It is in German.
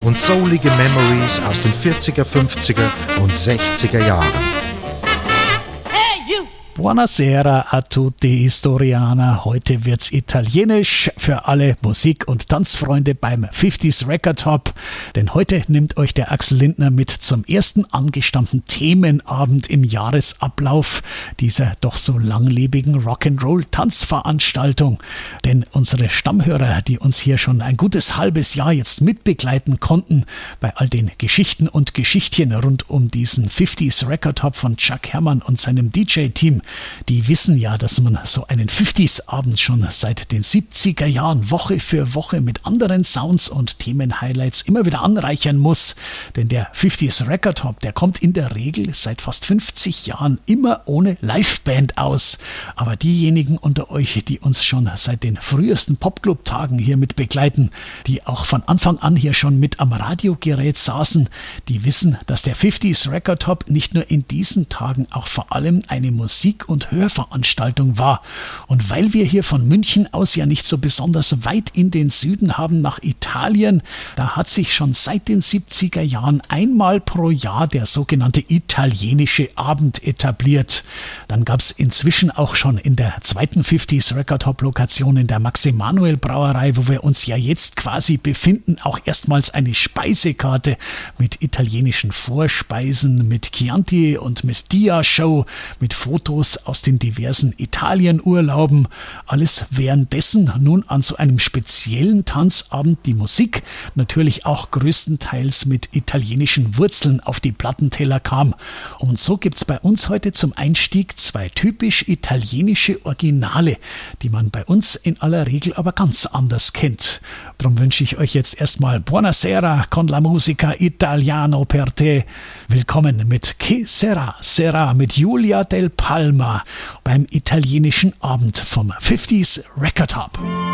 und soulige Memories aus den 40er, 50er und 60er Jahren. Buonasera a tutti Historianer. Heute wird's italienisch für alle Musik- und Tanzfreunde beim 50s Record Hop. Denn heute nimmt euch der Axel Lindner mit zum ersten angestammten Themenabend im Jahresablauf dieser doch so langlebigen Rock'n'Roll-Tanzveranstaltung. Denn unsere Stammhörer, die uns hier schon ein gutes halbes Jahr jetzt mitbegleiten konnten, bei all den Geschichten und Geschichtchen rund um diesen 50s Record Hop von Chuck Herrmann und seinem DJ-Team, die wissen ja, dass man so einen 50s-Abend schon seit den 70er Jahren Woche für Woche mit anderen Sounds und Themen-Highlights immer wieder anreichern muss. Denn der 50s Record Hop, der kommt in der Regel seit fast 50 Jahren immer ohne Liveband aus. Aber diejenigen unter euch, die uns schon seit den frühesten Popclub-Tagen hier mit begleiten, die auch von Anfang an hier schon mit am Radiogerät saßen, die wissen, dass der 50s Record Hop nicht nur in diesen Tagen auch vor allem eine Musik- und Hörveranstaltung war. Und weil wir hier von München aus ja nicht so besonders weit in den Süden haben nach Italien, da hat sich schon seit den 70er Jahren einmal pro Jahr der sogenannte italienische Abend etabliert. Dann gab es inzwischen auch schon in der zweiten 50s Record Hop Lokation in der Max-Emanuel Brauerei, wo wir uns ja jetzt quasi befinden, auch erstmals eine Speisekarte mit italienischen Vorspeisen, mit Chianti und mit Dia-Show, mit Fotos aus den diversen Italienurlauben. Alles währenddessen nun an so einem speziellen Tanzabend die Musik natürlich auch größtenteils mit italienischen Wurzeln auf die Plattenteller kam. Und so gibt's bei uns heute zum Einstieg zwei typisch italienische Originale, die man bei uns in aller Regel aber ganz anders kennt. Darum wünsche ich euch jetzt erstmal Buonasera con la musica italiano per te. Willkommen mit Che Sera Sera mit Julia del Palma beim italienischen Abend vom 50s Record Hop.